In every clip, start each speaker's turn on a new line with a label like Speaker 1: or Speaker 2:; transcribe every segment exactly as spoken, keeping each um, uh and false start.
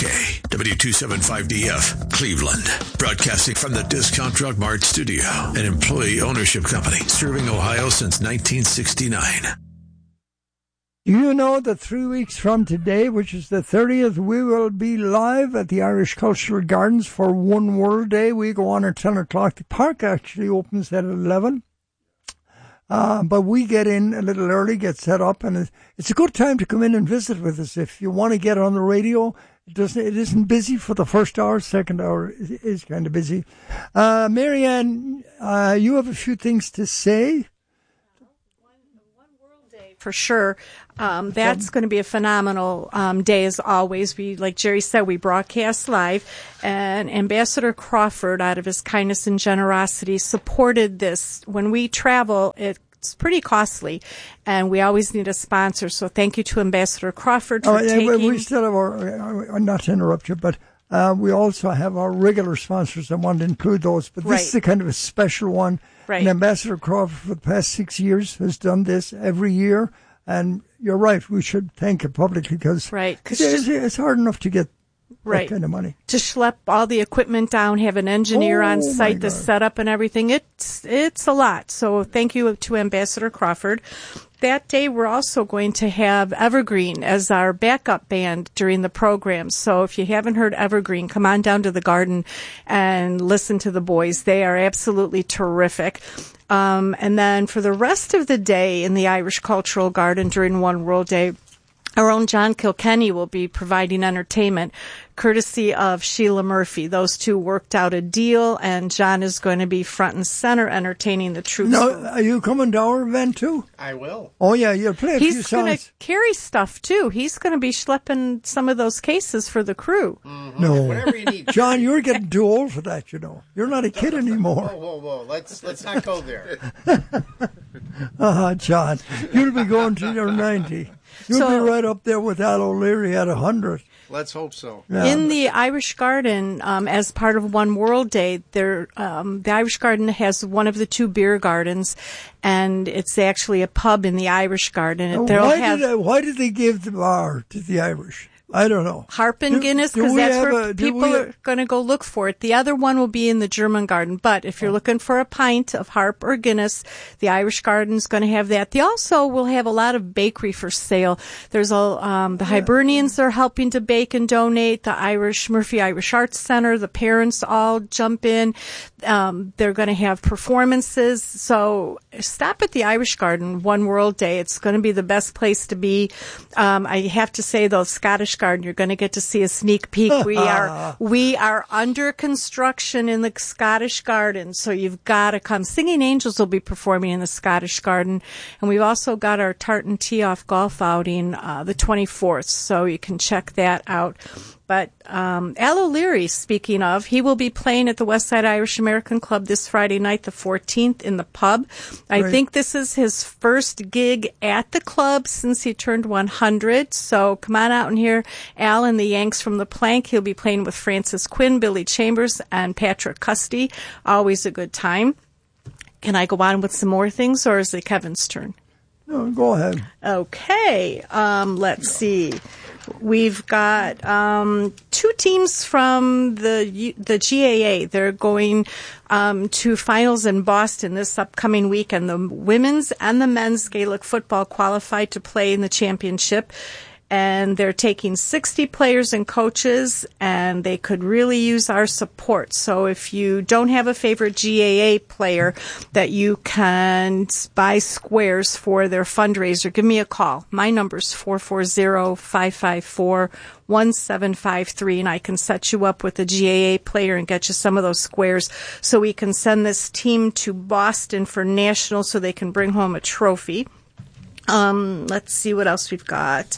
Speaker 1: K, W two seventy-five D F, Cleveland. Broadcasting from the Discount Drug Mart studio, an employee ownership company serving Ohio since nineteen sixty-nine.
Speaker 2: Do you know that three weeks from today, which is the thirtieth, we will be live at the Irish Cultural Gardens for One World Day. We go on at ten o'clock. The park actually opens at eleven. Uh, but we get in a little early, get set up, and it's a good time to come in and visit with us. If you want to get on the radio, it doesn't, it isn't busy for the first hour. Second hour is, is kind of busy. Uh, Marianne, uh, you have a few things to say.
Speaker 3: For sure. Um, that's going to be a phenomenal um, day as always. We, like Jerry said, we broadcast live, and Ambassador Crawford, out of his kindness and generosity, supported this. When we travel, it's pretty costly, and we always need a sponsor. So thank you to Ambassador Crawford for
Speaker 2: oh, yeah,
Speaker 3: taking...
Speaker 2: We still have our, uh, not to interrupt you, but uh, we also have our regular sponsors. I want to include those, but this
Speaker 3: right.
Speaker 2: is a kind of a special one.
Speaker 3: Right.
Speaker 2: And Ambassador Crawford for the past six years has done this every year. And you're right, we should thank it publicly because
Speaker 3: right.
Speaker 2: it's, it's hard enough to get
Speaker 3: right.
Speaker 2: that kind of money.
Speaker 3: To schlep all the equipment down, have an engineer
Speaker 2: oh,
Speaker 3: on site, the setup and everything, it's, it's a lot. So thank you to Ambassador Crawford. That day, we're also going to have Evergreen as our backup band during the program. So if you haven't heard Evergreen, come on down to the garden and listen to the boys. They are absolutely terrific. Um, and then for the rest of the day in the Irish Cultural Garden during One World Day, our own John Kilkenny will be providing entertainment, courtesy of Sheila Murphy. Those two worked out a deal, and John is going to be front and center entertaining the troops.
Speaker 2: Now, are you coming to our event too?
Speaker 4: I will.
Speaker 2: Oh, yeah, you'll play a
Speaker 3: He's
Speaker 2: few songs.
Speaker 3: He's going to carry stuff too. He's going to be schlepping some of those cases for the crew.
Speaker 4: Mm-hmm.
Speaker 2: No.
Speaker 4: Whatever you need.
Speaker 2: John, you're getting too old for that, you know. You're not a kid anymore.
Speaker 4: Whoa, whoa, whoa. Let's, let's not go there.
Speaker 2: uh-huh, John. You'll be going to your ninety. You'll so, be right up there with Al O'Leary at one hundred.
Speaker 4: Let's hope so.
Speaker 2: Yeah.
Speaker 3: In the Irish Garden, um, as part of One World Day, there, um, the Irish Garden has one of the two beer gardens, and it's actually a pub in the Irish Garden.
Speaker 2: Why,
Speaker 3: have,
Speaker 2: did I, why did they give the bar to the Irish? I don't know.
Speaker 3: Harp and Guinness, because that's where
Speaker 2: a,
Speaker 3: people
Speaker 2: we,
Speaker 3: are going to go look for it. The other one will be in the German Garden. But if you're oh. looking for a pint of Harp or Guinness, the Irish Garden's going to have that. They also will have a lot of bakery for sale. There's a, um, the Hibernians are helping to bake and donate. The Irish, Murphy Irish Arts Center, the parents all jump in. Um, they're going to have performances. So stop at the Irish Garden One World Day. It's going to be the best place to be. Um, I have to say, though, Scottish Garden, you're going to get to see a sneak peek. We are we are under construction in the Scottish Garden, so you've got to come. Singing Angels will be performing in the Scottish Garden, and we've also got our Tartan Tee-Off golf outing uh, the twenty-fourth, so you can check that out. But um, Al O'Leary, speaking of, he will be playing at the Westside Irish American Club this Friday night, the fourteenth, in the pub. I right. think this is his first gig at the club since he turned one hundred. So come on out and hear Al and the Yanks from the Plank. He'll be playing with Francis Quinn, Billy Chambers, and Patrick Custy. Always a good time. Can I go on with some more things, or is it Kevin's turn?
Speaker 2: No, go ahead.
Speaker 3: Okay. Um, let's see. We've got um, two teams from the the G A A. They're going um, to finals in Boston this upcoming weekend. The women's and the men's Gaelic football qualified to play in the championship. And they're taking sixty players and coaches, and they could really use our support. So if you don't have a favorite G A A player that you can buy squares for their fundraiser, give me a call. My number's four four zero, five five four, one seven five three, and I can set you up with a G A A player and get you some of those squares so we can send this team to Boston for nationals so they can bring home a trophy. Um, let's see what else we've got.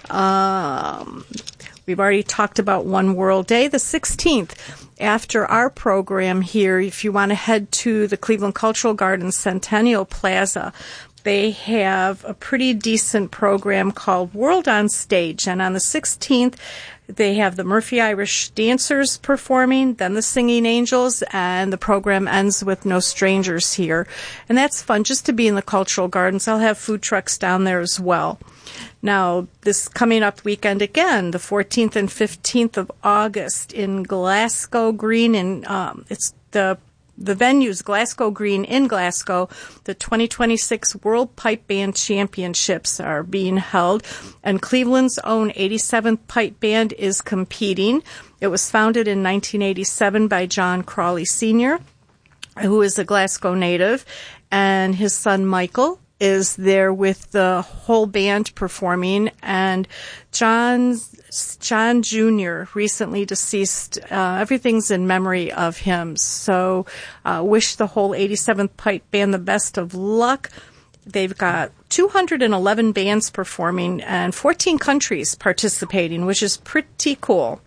Speaker 3: Um, we've already talked about One World Day, the sixteenth. After our program here, if you want to head to the Cleveland Cultural Garden Centennial Plaza, they have a pretty decent program called World on Stage. And on the sixteenth, they have the Murphy Irish Dancers performing, then the Singing Angels, and the program ends with No Strangers Here. And that's fun, just to be in the Cultural Gardens. I'll have food trucks down there as well. Now, this coming up weekend again, the fourteenth and fifteenth of August in Glasgow Green, and um, it's the the venue's Glasgow Green in Glasgow. The twenty twenty-six World Pipe Band Championships are being held, and Cleveland's own eighty-seventh Pipe Band is competing. It was founded in nineteen eighty-seven by John Crawley Senior, who is a Glasgow native, and his son Michael is there with the whole band performing, and John's, John Junior recently deceased. Uh, everything's in memory of him. So uh, wish the whole eighty-seventh Pipe Band the best of luck. They've got two hundred eleven bands performing and fourteen countries participating, which is pretty cool.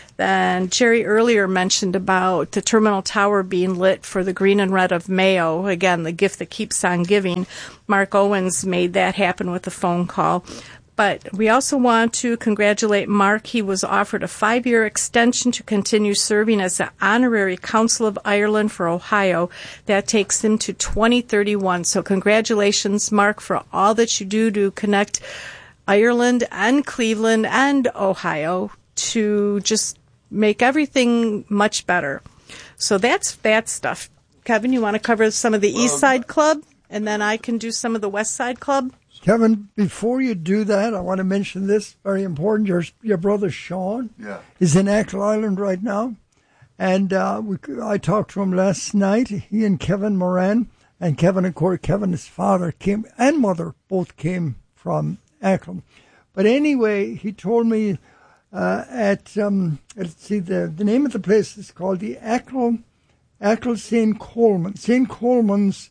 Speaker 3: And Jerry earlier mentioned about the Terminal Tower being lit for the Green and Red of Mayo. Again, the gift that keeps on giving. Mark Owens made that happen with a phone call. But we also want to congratulate Mark. He was offered a five-year extension to continue serving as the Honorary Council of Ireland for Ohio. That takes him to twenty thirty-one. So congratulations, Mark, for all that you do to connect Ireland and Cleveland and Ohio to just make everything much better. So that's that stuff. Kevin, you want to cover some of the well, East Side Club, and then I can do some of the West Side Club?
Speaker 2: Kevin, before you do that, I want to mention this, very important. Your your brother Sean
Speaker 5: yeah.
Speaker 2: is in Achill Island right now, and uh, we, I talked to him last night. He and Kevin Moran, and Kevin, of course, Kevin, his father came, and mother, both came from Achill. But anyway, he told me Uh, at, um, let's see, the, the name of the place is called the Achill, Achill Saint Coleman, Saint Coleman's,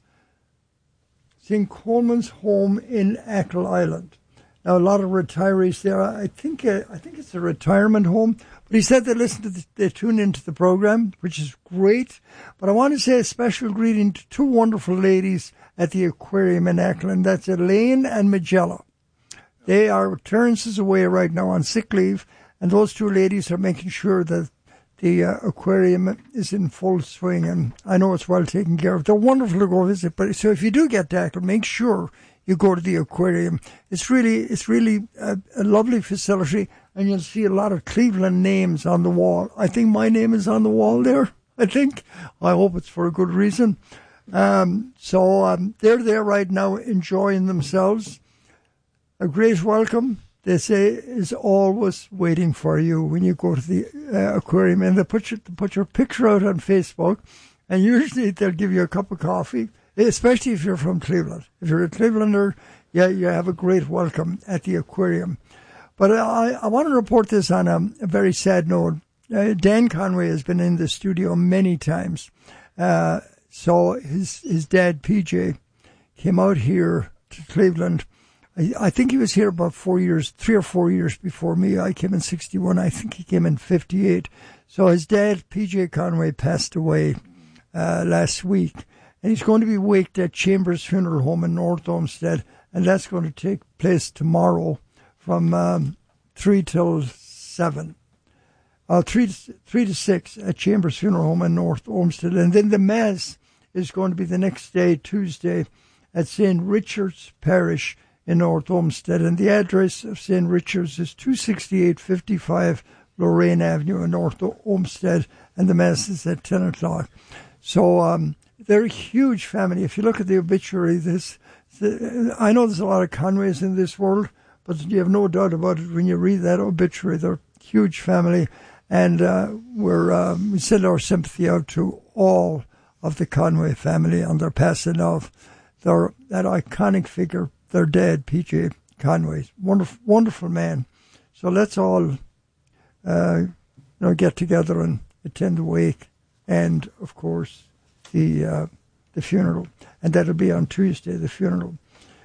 Speaker 2: Saint Coleman's home in Achill Island. Now, a lot of retirees there. I think, uh, I think it's a retirement home, but he said they listen to the, they tune into the program, which is great. But I want to say a special greeting to two wonderful ladies at the aquarium in Achill, and that's Elaine and Magella. They are turns away right now on sick leave. And those two ladies are making sure that the uh, aquarium is in full swing, and I know it's well taken care of. They're wonderful to go visit. But so if you do get to Achill, make sure you go to the aquarium. It's really, it's really a, a lovely facility, and you'll see a lot of Cleveland names on the wall. I think my name is on the wall there. I think. I hope it's for a good reason. Um, so um, they're there right now, enjoying themselves. A great welcome, they say, is always waiting for you when you go to the uh, aquarium. And they put, your, they put your picture out on Facebook, and usually they'll give you a cup of coffee, especially if you're from Cleveland. If you're a Clevelander, yeah, you have a great welcome at the aquarium. But I, I want to report this on a, a very sad note. Uh, Dan Conway has been in the studio many times. Uh, so his, his dad, P J, came out here to Cleveland. I think he was here about four years, three or four years before me. I came in sixty-one. I think he came in fifty-eight. So his dad, P J Conway, passed away uh, last week. And he's going to be waked at Chambers Funeral Home in North Olmsted. And that's going to take place tomorrow from um, three till seven. Uh, three, three to six at Chambers Funeral Home in North Olmsted. And then the Mass is going to be the next day, Tuesday, at Saint Richard's Parish in North Olmsted, and the address of Saint Richard's is two sixty-eight fifty-five Lorraine Avenue in North Olmsted, and the Mass is at ten o'clock. So um, they're a huge family. If you look at the obituary, this I know there's a lot of Conways in this world, but you have no doubt about it when you read that obituary. They're a huge family, and uh, we're um, we send our sympathy out to all of the Conway family on their passing of their that iconic figure. Their dad, P J Conway, wonderful, wonderful man. So let's all, uh, you know, get together and attend the wake, and of course, the uh, the funeral, and that'll be on Tuesday. The funeral.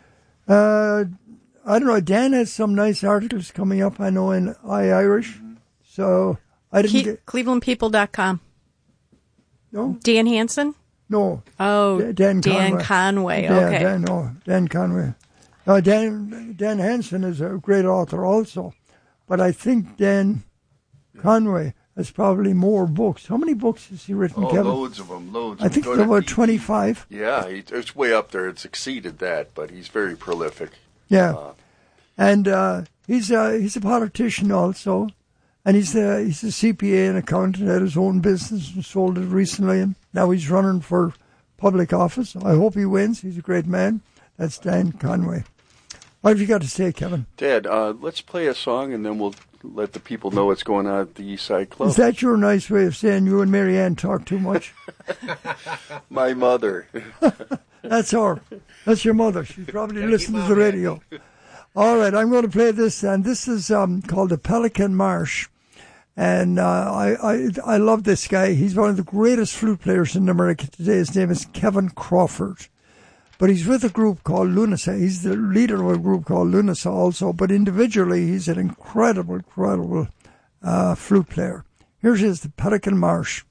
Speaker 2: Uh, I don't know. Dan has some nice articles coming up. I know in iIrish. So I didn't.
Speaker 3: Ke-
Speaker 2: get...
Speaker 3: Cleveland People dot com.
Speaker 2: No.
Speaker 3: Dan Hansen.
Speaker 2: No.
Speaker 3: Oh,
Speaker 2: D- Dan,
Speaker 3: Dan
Speaker 2: Conway.
Speaker 3: Conway.
Speaker 2: Yeah,
Speaker 3: Okay.
Speaker 2: Dan, no, Dan Conway. Uh, Dan, Dan Hansen is a great author also. But I think Dan Conway has probably more books. How many books has he written,
Speaker 5: Oh,
Speaker 2: Kevin?
Speaker 5: loads of them, loads.
Speaker 2: I think
Speaker 5: Go
Speaker 2: there
Speaker 5: to
Speaker 2: were
Speaker 5: E T.
Speaker 2: twenty-five.
Speaker 5: Yeah, he, it's way up there. It's exceeded that, but he's very prolific.
Speaker 2: Yeah.
Speaker 5: Uh,
Speaker 2: And uh, he's, uh, he's a politician also. And he's a, he's a C P A and accountant, had his own business and sold it recently. And now he's running for public office. I hope he wins. He's a great man. That's Dan Conway. What have you got to say, Kevin?
Speaker 5: Dad, uh, let's play a song and then we'll let the people know what's going on at the East Side Club.
Speaker 2: Is that your nice way of saying you and Mary Ann talk too much?
Speaker 5: My mother.
Speaker 2: That's her. That's your mother. She probably listens to the radio. All right, I'm going to play this, and this is um, called the Pelican Marsh. And uh, I, I I love this guy. He's one of the greatest flute players in America today. His name is Kevin Crawford. But he's with a group called Lunasa. He's the leader of a group called Lunasa also. But individually, he's an incredible, incredible uh, flute player. Here's his, the Pelican Marsh.